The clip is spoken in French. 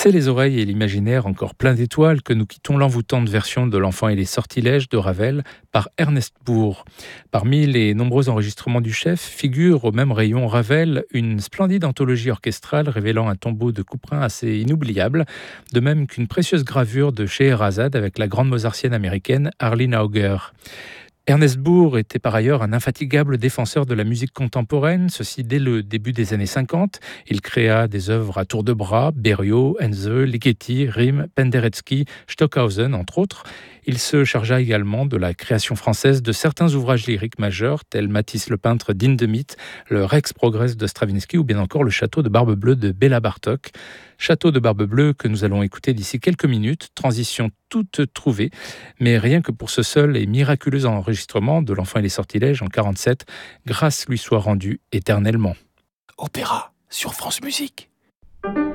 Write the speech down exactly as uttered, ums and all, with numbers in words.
C'est les oreilles et l'imaginaire encore plein d'étoiles que nous quittons l'envoûtante version de L'Enfant et les sortilèges de Ravel par Ernest Bourg. Parmi les nombreux enregistrements du chef figure au même rayon Ravel une splendide anthologie orchestrale révélant un tombeau de couperins assez inoubliable, de même qu'une précieuse gravure de Scheherazade avec la grande mozartienne américaine Arline Auger. Ernest Bourg était par ailleurs un infatigable défenseur de la musique contemporaine, ceci dès le début des années cinquante. Il créa des œuvres à tour de bras, Berio, Henze, Ligeti, Riem, Penderecki, Stockhausen, entre autres. Il se chargea également de la création française de certains ouvrages lyriques majeurs, tels Matisse le peintre d'Hindemith, le Rex Progress de Stravinsky ou bien encore le Château de Barbe Bleue de Béla Bartók. Château de Barbe Bleue que nous allons écouter d'ici quelques minutes, transition toute trouvée, mais rien que pour ce seul et miraculeux enregistrement de L'Enfant et les sortilèges en quarante-sept, grâce lui soit rendue éternellement. Opéra sur France Musique.